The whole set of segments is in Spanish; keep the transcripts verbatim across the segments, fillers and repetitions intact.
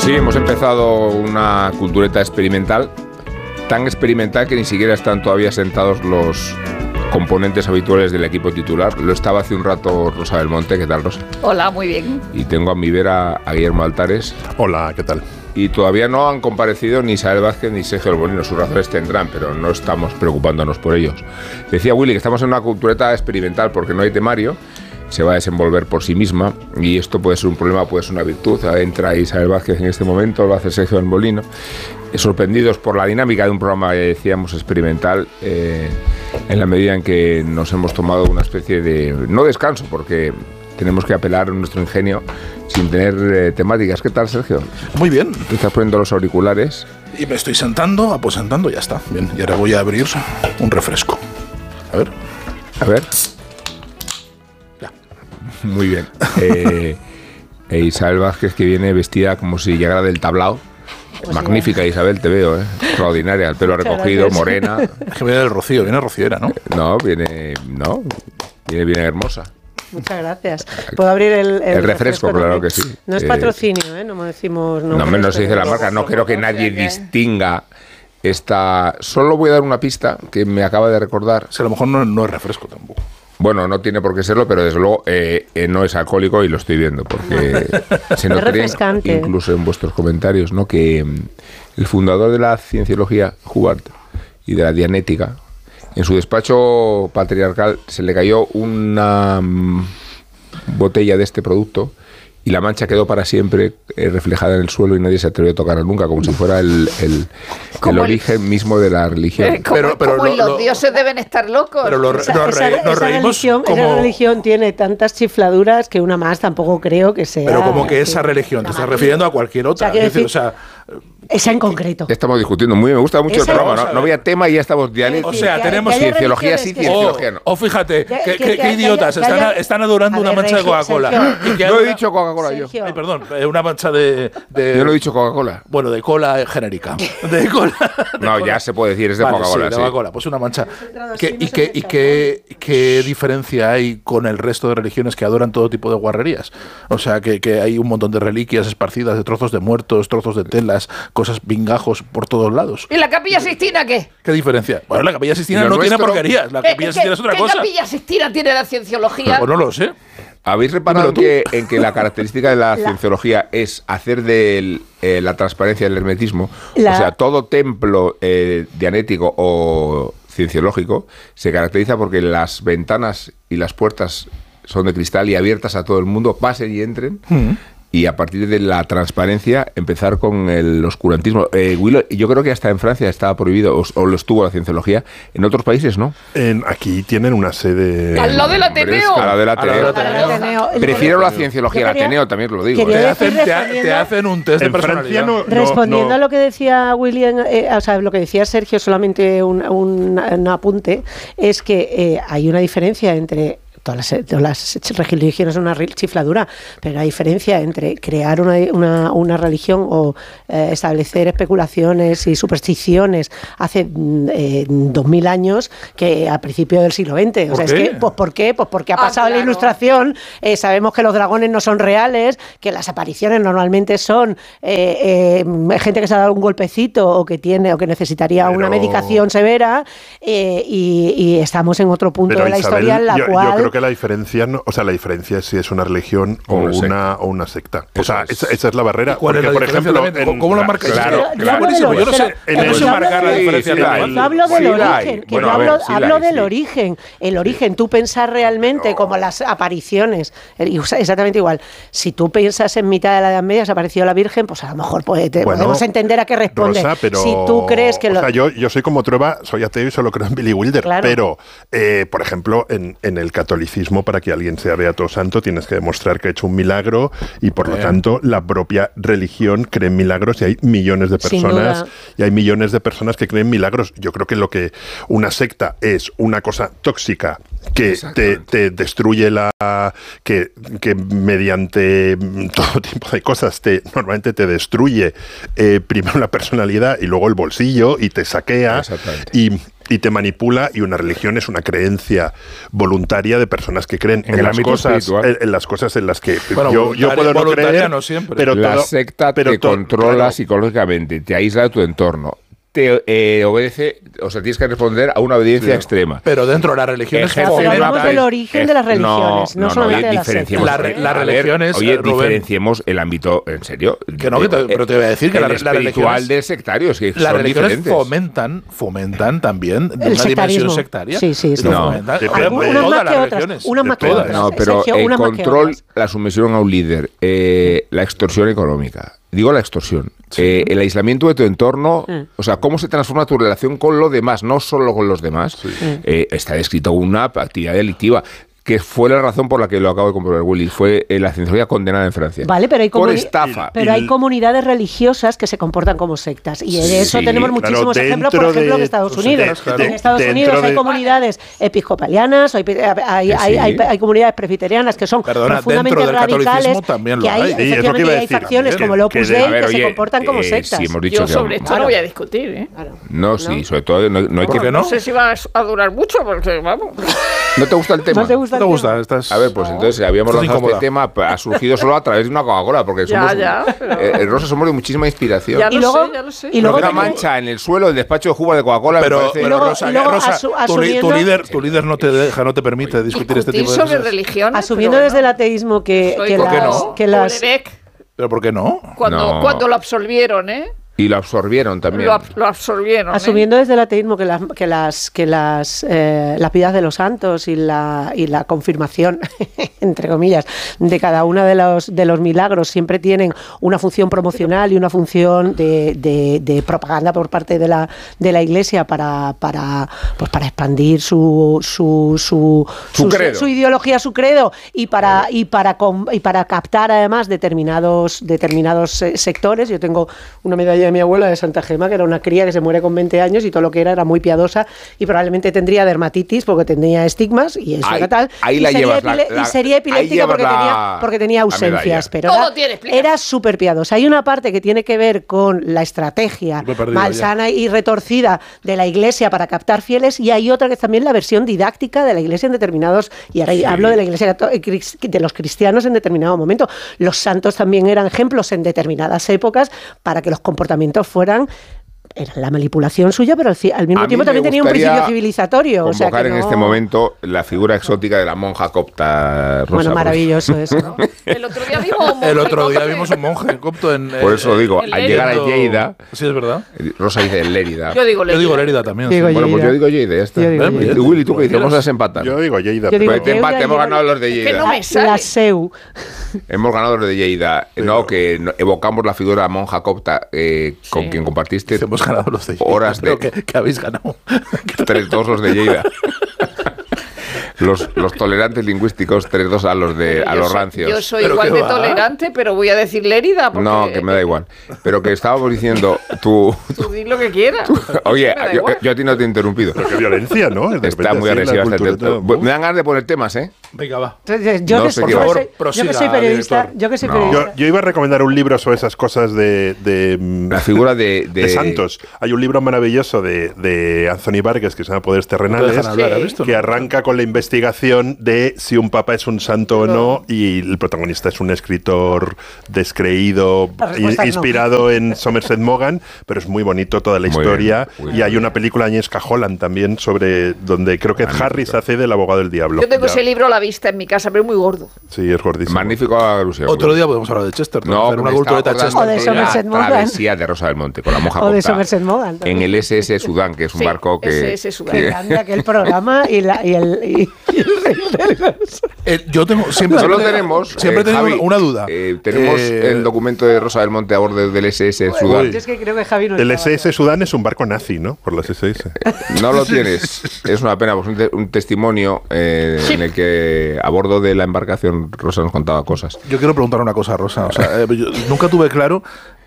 Pues sí, hemos empezado una cultureta experimental, tan experimental que ni siquiera están todavía sentados los componentes habituales del equipo titular. Lo estaba hace un rato Rosa del Monte. ¿Qué tal, Rosa? Hola, muy bien. Y tengo a mi vera a Guillermo Altares. Hola, ¿qué tal? Y todavía no han comparecido ni Isabel Vázquez ni Sergio del Molino. Sus razones tendrán, pero no estamos preocupándonos por ellos. Decía Willy que estamos en una cultureta experimental porque no hay temario. Se va a desenvolver por sí misma y esto puede ser un problema, puede ser una virtud. Entra Isabel Vázquez en este momento, lo hace Sergio del Molino. Sorprendidos por la dinámica de un programa, decíamos, experimental, eh, en la medida en que nos hemos tomado una especie de, no descanso, porque tenemos que apelar a nuestro ingenio sin tener eh, temáticas. ¿Qué tal, Sergio? Muy bien. Te estás poniendo los auriculares. Y me estoy sentando, aposentando, ya está. Bien, y ahora voy a abrir un refresco. A ver. A ver. Muy bien. Eh, e Isabel Vázquez, que viene vestida como si llegara del tablao. Pues magnífica, Isabel, te veo, ¿eh? Extraordinaria, el pelo recogido, morena. Es que viene del Rocío, viene rociera, ¿no? No, viene, no, viene bien hermosa. Muchas gracias. ¿Puedo abrir el, el, el refresco? refresco claro que sí. No es patrocinio, ¿eh? No me decimos... No, no menos se dice la marca. No creo que nadie distinga esta... Solo voy a dar una pista que me acaba de recordar. O sea, a lo mejor no, no es refresco tampoco. Bueno, no tiene por qué serlo, pero desde luego eh, eh, no es alcohólico y lo estoy viendo, porque se notaría incluso en vuestros comentarios, ¿no? Que um, el fundador de la cienciología, Hubbard, y de la dianética, en su despacho patriarcal se le cayó una um, botella de este producto y la mancha quedó para siempre eh, reflejada en el suelo y nadie se atrevió a tocarla nunca, como si fuera el, el, el origen el, mismo de la religión. Eh, como, pero, pero como lo, los lo, dioses deben estar locos. Pero lo, esa, nos, esa, re, nos esa reímos religión, como... Esa religión tiene tantas chifladuras que una más tampoco creo que sea... Pero como que esa religión, te estás refiriendo a cualquier otra. O sea, es decir, o sea, esa en concreto. Estamos discutiendo muy bien, me gusta mucho Ese, el programa, ¿no? No había tema y ya estamos dialogando. O sea, tenemos cienciología sí, cienciología no. O fíjate, qué idiotas, están, están adorando una mancha de Coca-Cola. No he dicho Coca-Cola yo. Ay, perdón, una mancha de, de... Yo no he dicho Coca-Cola. Bueno, de cola genérica. De cola. De no, cola. Ya se puede decir, es de vale, Coca-Cola. Sí, de sí. Coca-Cola, pues una mancha. ¿Qué, ¿Y, qué, y qué, qué diferencia hay con el resto de religiones que adoran todo tipo de guarrerías? O sea, que, que hay un montón de reliquias esparcidas, de trozos de muertos, trozos de telas, cosas vingajos por todos lados. ¿Y la Capilla Sixtina qué? ¿Qué diferencia? Bueno, la Capilla Sixtina no nuestro? tiene porquerías. La Capilla ¿Qué, Sixtina es otra ¿qué cosa. ¿Qué Capilla Sixtina tiene la cienciología? Pues no lo sé. ¿Habéis reparado en que, en que la característica de la, la cienciología es hacer de eh, la transparencia del hermetismo? La... O sea, todo templo eh, dianético o cienciológico se caracteriza porque las ventanas y las puertas son de cristal y abiertas a todo el mundo, pasen y entren. Mm. Y a partir de la transparencia empezar con el oscurantismo. Eh, Willow, yo creo que hasta en Francia estaba prohibido, o, o lo estuvo la cienciología. En otros países, ¿no? En, aquí tienen una sede... ¡Al lado del Ateneo! Al lado del Ateneo. Prefiero la cienciología, el Ateneo también lo digo. Te hacen, te, te hacen un test en de personalidad. No, respondiendo no. a lo que decía William, eh, o sea, lo que decía Sergio, solamente un, un, un apunte, es que eh, hay una diferencia entre... Todas las, todas las religiones son una chifladura, pero la diferencia entre crear una, una, una religión o eh, establecer especulaciones y supersticiones hace eh, dos mil años que al principio del siglo veinte. O sea, es que, pues, ¿por qué? Pues porque ha pasado ah, claro. la Ilustración, eh, sabemos que los dragones no son reales, que las apariciones normalmente son eh, eh, gente que se ha dado un golpecito o que tiene o que necesitaría pero... una medicación severa eh, y, y estamos en otro punto pero, de la Isabel, historia en la yo, cual... Yo creo que la diferencia, no, o sea, la diferencia es si es una religión o una, una, o una secta. O sea, esa, esa es la barrera. ¿Cuál porque, es la por ejemplo, en, ¿cómo lo marcas? Claro, claro. Yo, yo no sé, en eso marcar la diferencia. Yo hablo del origen, que yo hablo, hablo del origen. El origen, tú pensas realmente como las apariciones, exactamente igual. Si tú piensas en mitad de la Edad Media, se ha aparecido la Virgen, pues a lo mejor pues, te bueno, podemos entender a qué responde. Rosa, pero, si tú crees que... O lo... sea, yo, yo soy como Trueba, soy ateo y solo creo en Billy Wilder, claro. pero, eh, por ejemplo, en, en el catolicismo, para que alguien sea beato santo, tienes que demostrar que ha hecho un milagro y, por Bien. lo tanto, la propia religión cree en milagros y hay millones de personas y hay millones de personas que creen milagros. Yo creo que lo que una secta es una cosa tóxica que te, te destruye la... Que, que mediante todo tipo de cosas te normalmente te destruye eh, primero la personalidad y luego el bolsillo y te saquea y, y te manipula, y una religión es una creencia voluntaria de personas que creen en, en las cosas en, en las cosas en las que bueno, yo, yo puedo no creer, no siempre. pero la todo, secta pero te to, controla claro. psicológicamente, te aísla de tu entorno. Te eh, obedece, o sea, tienes que responder a una obediencia sí. extrema. Pero dentro de las religiones... Pero hablamos del origen de las religiones, no, no, no solamente no, de las sectas. La, las religiones... Oye, Rubén, diferenciemos el ámbito, en serio. Que no, que te, pero te voy a decir que el la, la espiritual del sectario, es que las son religiones diferentes. fomentan, fomentan también el una dimensión sectaria. Sí, sí, sí. No, fomentan, unas más que otras. Unas más que otras. No, pero Sergio, el una control, la sumisión a un líder, eh, la extorsión económica. Digo la extorsión. Sí. Eh, el aislamiento de tu entorno, mm. o sea, cómo se transforma tu relación con lo demás, no solo con los demás, sí. eh, está descrito una actividad delictiva. Que fue la razón por la que lo acabo de comprobar, Willy, fue eh, la cienciología condenada en Francia. Vale, pero hay, por estafa. Pero hay comunidades religiosas que se comportan como sectas. Y de eso sí, tenemos muchísimos claro, ejemplos, por ejemplo, de, en Estados Unidos. De, claro. En Estados Unidos de, hay comunidades episcopalianas, hay, hay, sí. hay, hay, hay comunidades presbiterianas que son Perdona, profundamente radicales. También lo que hay, hay. Sí, efectivamente, hay decir, facciones como el Opus Dei que, que se comportan como sectas. Sí, hemos dicho Yo sobre esto no voy a discutir, ¿eh? No, sí, sobre todo no hay que... No sé si va a durar mucho, porque vamos... ¿No te gusta el tema? ¿No te gusta? ¿No te gusta? Estás... A ver, pues entonces habíamos lanzado este tema, ha surgido solo a través de una Coca-Cola, porque somos, ya, ya, pero... eh, Rosa, somos de muchísima inspiración. Ya lo y luego, sé, ya lo sé. Y luego una tenemos... mancha en el suelo del despacho de Juba de Coca-Cola. Pero, me parece... pero luego, Rosa, luego Rosa asu tu, asumiendo... tu líder, tu líder no te deja, no te permite discutir, discutir este tipo de sobre cosas. Religiones, asumiendo desde el ateísmo que, que ¿Por qué las... no? Que las... ¿Pero por qué no? Cuando, no. cuando lo absorbieron, ¿eh? Y lo absorbieron también. Lo, ab lo absorbieron. Asumiendo ¿eh? desde el ateísmo que las que las que las eh, la piedad de los santos y la y la confirmación entre comillas de cada uno de los de los milagros siempre tienen una función promocional y una función de, de, de propaganda por parte de la de la Iglesia para para pues para expandir su su su, su, su, su, su ideología, su credo y para y para y para captar además determinados determinados sectores. Yo tengo una medalla de mi abuela de Santa Gema, que era una cría que se muere con veinte años y todo lo que era era muy piadosa y probablemente tendría dermatitis porque tenía estigmas y eso ahí, era tal. Ahí y, la sería llevas, la, la, y sería epiléptica porque, la, tenía, porque tenía ausencias. Pero todo era, tiene era súper piadosa. Hay una parte que tiene que ver con la estrategia malsana y retorcida de la Iglesia para captar fieles y hay otra que es también la versión didáctica de la Iglesia en determinados, y ahora sí. hablo de la Iglesia de los cristianos en determinado momento. Los santos también eran ejemplos en determinadas épocas para que los comportamientos fueran era la manipulación suya, pero al mismo tiempo también tenía un principio civilizatorio. Convocar o sea que en no... este momento la figura exótica de la monja copta Rosa. Bueno, maravilloso eso, ¿no? El otro día vimos un monje, El otro día vimos un monje copto en... Por eso digo, al llegar a Lleida... Sí, es verdad. Rosa dice Lérida. Yo digo Lérida. Yo digo Lérida también. Digo sí. Bueno, pues yo digo Lleida, ya está. Digo Lleida. Willy, ¿tú qué dices? Vamos a desempatar. Yo digo Lleida. Yo digo pues te empate, hemos ganado los de Lleida. Que no me sale. La Seu. Hemos ganado los de Lleida. No, que evocamos la figura de la monja copta eh, sí. con quien compartiste. Hemos ganado los de Lleida. Horas de... Que, que habéis ganado. tres dos los de Lleida. Los, los tolerantes lingüísticos tres dos a los de a los soy, rancios. Yo soy pero igual de va? tolerante, pero voy a decir Lérida. Porque... No, que me da igual. Pero que estábamos diciendo, tú... Tú di lo que quieras. Oye, yo, yo a ti no te he interrumpido. Pero qué violencia, ¿no? Está muy agresiva. Me dan ganas de poner temas, ¿eh? Venga, va. Yo, no que, sé por favor, soy, prosiga, yo que soy periodista. Yo, que soy no. periodista. Yo, yo iba a recomendar un libro sobre esas cosas de... de la figura de, de... de santos. Hay un libro maravilloso de, de Anthony Vargas que se llama Poderes Terrenales, no hablar, ¿has visto? Que arranca con la investigación de si un papa es un santo o no, y el protagonista es un escritor descreído, inspirado no. en Somerset Maugham, pero es muy bonito toda la muy historia. Bien, y bien. Hay una película de Agnieszka Holland también sobre donde creo que Magnífico. Harris hace del abogado del diablo. Yo tengo ya. ese libro a la vista en mi casa, pero es muy gordo. Sí, es gordísimo. Magnífico a Rusia. Otro día podemos hablar de Chester. No, hacer una cultureta Chester. O de Somerset Maugham. Travesía de Rosa del Monte con la monja O de copta, Somerset Maugham. En el S S Sudán, que es un sí, barco que... S S Sudán. Que grande aquel programa y, la, y el... Y, y el eh, yo tengo siempre... Solo siempre, tenemos... Siempre eh, tengo Javi, una duda. Eh, tenemos eh, el documento de Rosa del Monte a bordo del S S Sudán. Es que creo que Javi no el S S Sudán es un barco nazi, ¿no? Por las S S. No lo tienes. Es una pena, pues un, te un testimonio eh, sí. en el que a bordo de la embarcación Rosa nos contaba cosas. Yo quiero preguntar una cosa, Rosa. O sea, eh, yo nunca tuve claro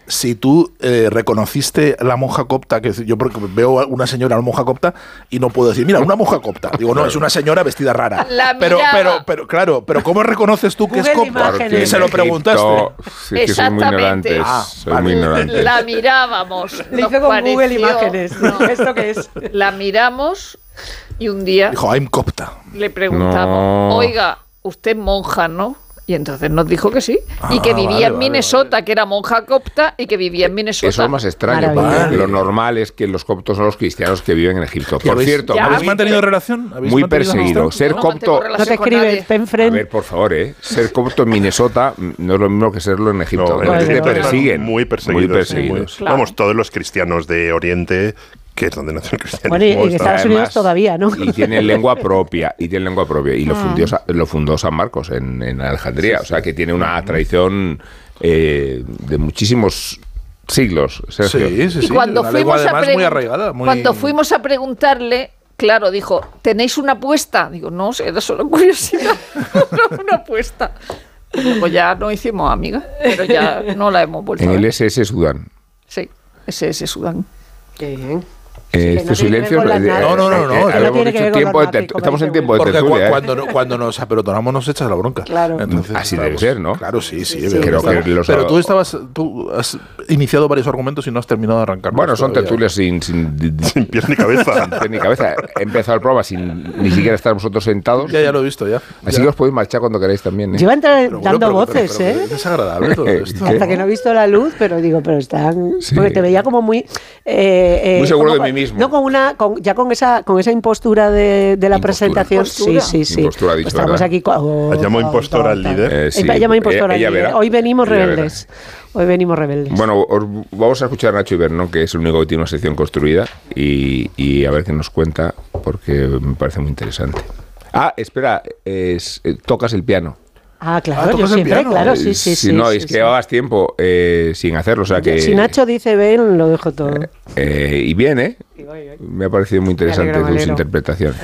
si tú eh, reconociste la monja copta, que yo veo a una señora, una monja copta, y no puedo decir, mira, una monja copta. Digo, no, es una señora vestida rara. La pero, miraba. pero, pero, claro, pero ¿cómo reconoces tú que es Google copta? Imágenes. Que se lo preguntaste. Sí, que soy muy Exactamente. ignorantes. Ah, soy vale. muy ignorante. La mirábamos. Le nos hizo con pareció- Google Imágenes. no. ¿Esto qué es? La miramos y un día Dijo, I'm copta. le preguntamos, No. oiga, usted es monja, ¿no? Y entonces nos dijo que sí. y que Ah, vivía vale, en vale, Minnesota, vale. que era monja copta y que vivía en Minnesota. Eso es más extraño, Maravilla. porque lo normal es que los coptos son los cristianos que viven en Egipto. ¿Qué Por habéis- cierto, Ya, ¿Habéis muy, mantenido relación? ¿Habéis muy mantenido perseguido. amistad? Ser No mantengo copto... relación No te con nadie. escribes, ven A friend. ver, por favor, ¿eh? Ser copto en Minnesota no es lo mismo que serlo en Egipto. No, En en Egipto Egipto te están persiguen. Muy perseguidos. Muy sí, perseguidos. muy- Claro. Vamos, todos los cristianos de Oriente, que es donde nació el cristianismo. Bueno, y en está- Estados Unidos todavía, ¿no? Y tienen lengua propia, y tienen lengua propia. Y lo, fundió, Sa- lo fundó San Marcos en, en Alejandría. O sea, que tiene una tradición eh, de muchísimos siglos, Sergio. Sí, sí, Y sí. cuando una lengua fuimos a además muy pregun- arraigada. Muy... cuando fuimos a preguntarle, claro, dijo, ¿tenéis una apuesta? Digo, no, sé, era solo curiosidad. No, una apuesta. Y luego ya no hicimos amigas, pero ya no la hemos vuelto En a el ver. ese ese Sudán. Sí, ese es Sudán. Qué bien. Eh, que no estos tiene que ver silencios. con las eh, naves. No, no, no, no, eh, no habíamos tiene que dicho ver con tiempo los de nazis, ter- como estamos en dice tiempo de Porque tertulia. cu- ¿eh? cuando, no- cuando nos apelotonamos nos echas la bronca. Claro. Entonces, Así debe estamos- ser, ¿no? Claro, sí, sí. Sí, debe creo estar. que los- Pero tú estabas, tú has iniciado varios argumentos y no has terminado de arrancar. Bueno, son tertulias sin, sin, Sin pies ni cabeza. sin pie ni cabeza. He empezado el programa sin ni siquiera estar vosotros sentados. Ya, ya lo he visto, ya. Así Ya. que os podéis marchar cuando queráis también. ¿eh? Yo iba a entrar Pero bueno, dando pero- voces, pero- pero ¿eh? Es desagradable todo esto. ¿Qué? Hasta que no he visto la luz, pero digo, pero están. Sí. Porque te veía como muy. eh, eh, Muy seguro como de mí con- mismo. No, con una. Con, ya con esa, con esa impostura de, de la Impostura. presentación. Impostura. Sí, sí, sí. Impostura, ha dicho, Pues estamos ¿verdad? aquí. co- oh, Llamó oh, impostora oh, al oh, líder. Eh, sí. Eh, llama impostora Ella- ella al líder. verá. Hoy venimos Ella verá. rebeldes. Hoy venimos rebeldes. Bueno, os, vamos a escuchar a Nacho Ibernón, que es el único que tiene una sección construida, y, y a ver qué nos cuenta, porque me parece muy interesante. Ah, espera, es, eh, tocas el piano. Ah, Ah, claro, yo tocas el siempre, piano. claro, Eh, sí, sí, si sí. no, sí, es que sí. llevabas tiempo eh, sin hacerlo, o sea que... Si Nacho dice ven, lo dejo todo. eh, y bien, ¿eh? Me ha parecido muy interesante alegro, me tus alegro. interpretaciones.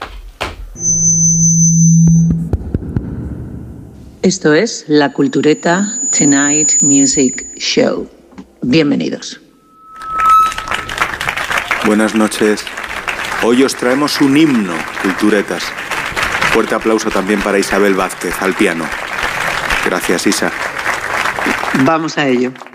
Esto es La Cultureta Tonight Music Show. Bienvenidos. Buenas noches. Hoy os traemos un himno, culturetas. Fuerte aplauso también para Isabel Vázquez, al piano. Gracias, Isa. Vamos a ello.